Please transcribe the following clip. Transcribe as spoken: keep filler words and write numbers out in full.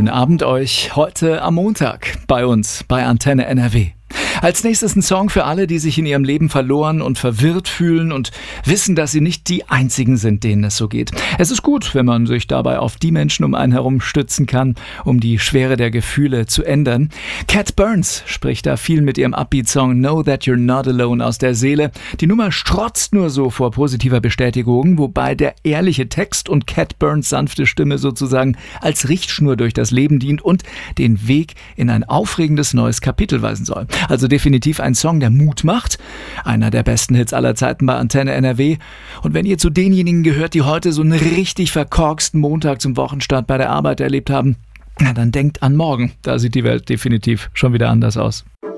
Schönen Abend euch heute am Montag bei uns bei Antenne N R W. Als nächstes ein Song für alle, die sich in ihrem Leben verloren und verwirrt fühlen und wissen, dass sie nicht die Einzigen sind, denen es so geht. Es ist gut, wenn man sich dabei auf die Menschen um einen herum stützen kann, um die Schwere der Gefühle zu ändern. Cat Burns spricht da viel mit ihrem Upbeat-Song Know That You're Not Alone aus der Seele. Die Nummer strotzt nur so vor positiver Bestätigung, wobei der ehrliche Text und Cat Burns sanfte Stimme sozusagen als Richtschnur durch das Leben dient und den Weg in ein aufregendes neues Kapitel weisen soll. Also definitiv ein Song, der Mut macht. Einer der besten Hits aller Zeiten bei Antenne N R W. Und wenn ihr zu denjenigen gehört, die heute so einen richtig verkorksten Montag zum Wochenstart bei der Arbeit erlebt haben, na dann denkt an morgen. Da sieht die Welt definitiv schon wieder anders aus.